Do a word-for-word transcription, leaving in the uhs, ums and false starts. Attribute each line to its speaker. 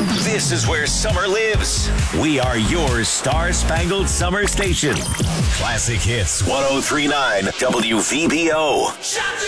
Speaker 1: This is where summer lives. We are your star-spangled summer station. Classic Hits one oh three point nine W V B O.